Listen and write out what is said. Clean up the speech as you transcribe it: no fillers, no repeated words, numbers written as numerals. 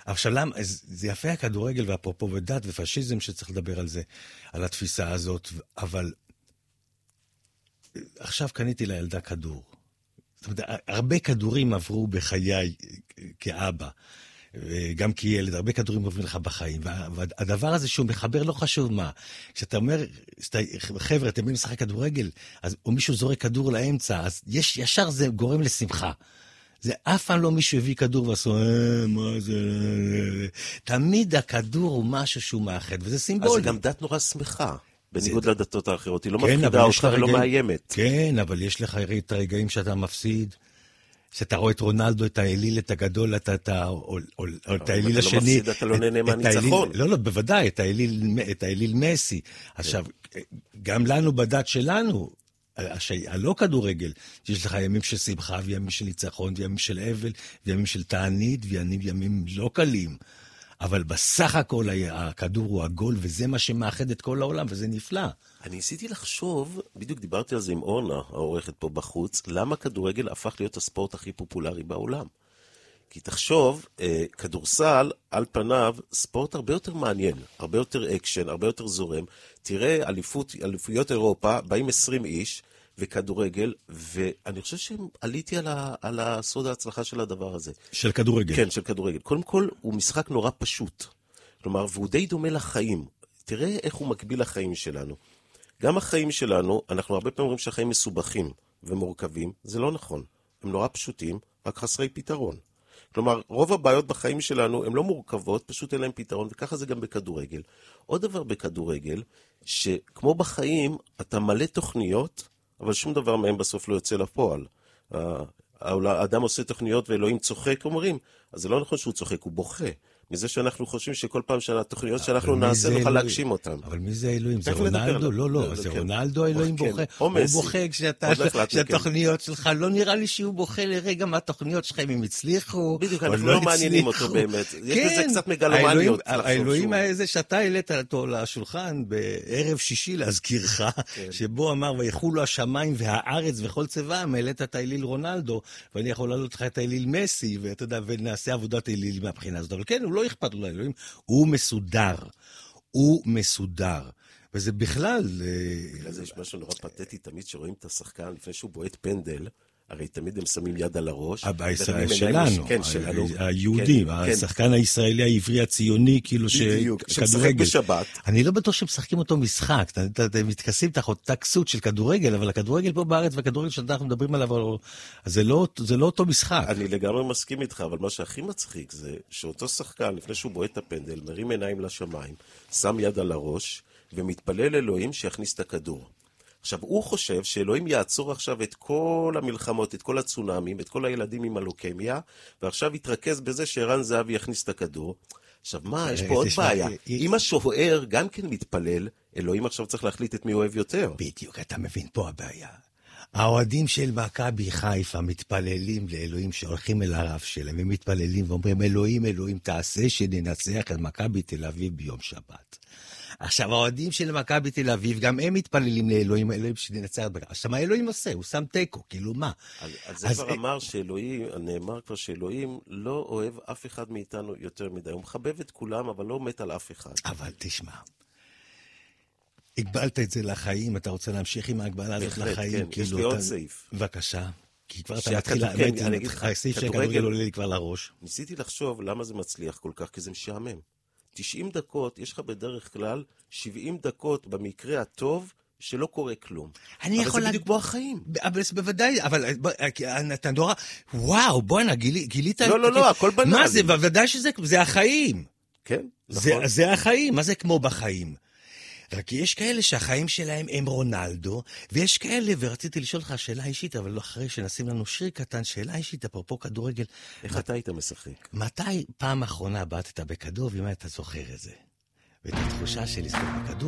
עכשיו למה, זה יפה הכדורגל והפרופו ודת ופשיזם שצריך לדבר על זה, על התפיסה הזאת, אבל עכשיו קניתי לילדה כדור. זאת אומרת, הרבה כדורים עברו בחיי כאבא, וגם כילד, הרבה כדורים עוברים לך בחיים, והדבר הזה שהוא מחבר לא חשוב מה. כשאתה אומר, חבר'ה, אתם באים לשחק כדורגל, או מישהו זורק כדור לאמצע, אז ישר זה גורם לשמחה. זה אף פעם לא מישהו הביא כדור ועשו, מה זה? תמיד הכדור הוא משהו שהוא מאחד, וזה סימבולי. אז זה גם דת נורא שמחה, בניגוד לדתות האחרות. היא לא מפחידה אותך ולא מאיימת. כן, אבל יש לך את הרגעים שאתה מפסיד, שאתה רואה את רונלדו, את האליל, את הגדול, את האליל השני. אתה לא מפסיד, אתה לא נהנה מהניצחון. לא, בוודאי, את האליל מסי. עכשיו, גם לנו בדת שלנו, הלא כדורגל, יש לך ימים של שמחה, וימים של ניצחון, וימים של אבל, וימים של תענית, וימים לא קלים. אבל בסך הכל הכדור הוא עגול, וזה מה שמאחד את כל העולם, וזה נפלא. אני ניסיתי לחשוב, בדיוק דיברתי על זה עם אורנה, העורכת פה בחוץ, למה כדורגל הפך להיות הספורט הכי פופולרי בעולם. כי תחשוב, כדורסל, על פניו, ספורט הרבה יותר מעניין, הרבה יותר אקשן, הרבה יותר זורם. תראה, אליפויות אירופה, באים 20 איש, וכדורגל, ואני חושב שעליתי על הסוד ההצלחה של הדבר הזה. של כדורגל. כן, של כדורגל. קודם כל, הוא משחק נורא פשוט. כלומר, והוא די דומה לחיים. תראה איך הוא מקביל לחיים שלנו. גם החיים שלנו, אנחנו הרבה פעמים אומרים שהחיים מסובכים ומורכבים, זה לא נכון. הם נורא פשוטים, רק חסרי פתרון. כלומר, רוב הבעיות בחיים שלנו הן לא מורכבות, פשוט אין להם פתרון, וככה זה גם בכדורגל. עוד דבר בכדורגל, שכמו בחיים, אתה מלא תוכניות, אבל שום דבר מהם בסוף לא יוצא לפועל. האדם עושה תוכניות ואלוהים צוחק, אומרים, אז זה לא נכון שהוא צוחק, הוא בוכה. מזה שאנחנו חושבים שכל פעם שהתוכניות שאנחנו נעשה נוכל להגשים אותם. אבל מי זה אלוהים? זה רונלדו? לא, זה רונלדו אלוהים בוכה. הוא בוכה כשהתוכניות שלך, לא נראה לי שהוא בוכה לרגע מהתוכניות שלך, אם הם הצליחו. בדיוק, אנחנו לא מעניינים אותו באמת. יש בזה קצת מגלומניות. האלוהים הזה שאתה העלית אותו לשולחן בערב שישי להזכירך, שבו אמר, ויחולו השמיים והארץ וכל צבאם, העלית את האליל רונלדו, ואני יכול להעלות לך את האליל מסי, ואתה יודע, ונעשה עבודת האליל מהבחינה הזאת. אבל כן, הוא לא אכפת לו לאלוהים, הוא מסודר, וזה בכלל... בגלל זה יש משהו נורא פתטי, תמיד שרואים את השחקן לפני שהוא בועט פנדל, הרי תמיד הם שמים יד על הראש. שלנו, היהודים, השחקן הישראלי העברי הציוני, כאילו שמשחק בשבת. אני לא בטוח שמשחקים אותו משחק, אתם מתכסים תחת אותה כסות של כדורגל, אבל הכדורגל פה בארץ והכדורגל שאנחנו מדברים עליו, זה לא אותו משחק. אני לגמרי מסכים איתך, אבל מה שהכי מצחיק זה שאותו שחקן, לפני שהוא בועט את הפנדל, מרים עיניים לשמיים, שם יד על הראש, ומתפלל אלוהים שיכניס את הכדור. עכשיו, הוא חושב שאלוהים יעצור עכשיו את כל המלחמות, את כל הצונאמים, את כל הילדים עם הלוקמיה, ועכשיו יתרכז בזה שערן זהבי יכניס את הכדור. עכשיו, מה? יש פה עוד בעיה. אם השוער גם כן מתפלל, אלוהים עכשיו צריך להחליט את מי אוהב יותר. בדיוק, אתה מבין פה הבעיה. האוהדים של מכבי חיפה מתפללים לאלוהים שהולכים אל הרב שלהם, הם מתפללים ואומרים, אלוהים, אלוהים, תעשה שננצח את מכבי תל אביב ביום שבת. עכשיו, האוהדים של מכבי תל אביב, גם הם מתפללים לאלוהים, אלוהים שננצח בגלל. עכשיו, מה אלוהים עושה? הוא שם טקו, כאילו מה? על זה כבר אמר שאלוהים, נאמר כבר שאלוהים לא אוהב אף אחד מאיתנו יותר מדי. הוא מחבב את כולם, אבל לא מת על אף אחד. אבל תשמע, הגבלת את זה לחיים, אתה רוצה להמשיך עם ההגבלה הזאת לחיים? כן, יש לי עוד סעיף. בבקשה. כי כבר אתה מתחיל, הסעיף שהכדורגל עולה לי כבר לראש. ניסיתי לחשוב למה זה מצליח כל כך, כי זה משעמם. 90 דקות, יש לך בדרך כלל 70 דקות במקרה הטוב, שלא קורה כלום. אבל זה בדיוק כמו החיים. אבל בוודאי, אבל אתה נורא, וואו, בוא'נה, גילית... לא, הכל בנאלי. מה זה? בוודאי שזה החיים. כן, נכון. זה החיים, מה זה כמו בחיים? רק יש כאלה שהחיים שלהם הם רונלדו, ויש כאלה, ורציתי לשאול לך שאלה אישית, אבל לא אחרי שנשים לנו שיר קטן, שאלה אישית, אפרופו כדורגל. איך אתה היית משחק? מתי פעם אחרונה בעטת בכדור, ואם אתה זוכר את זה? ואת התחושה של לזכות בכדור?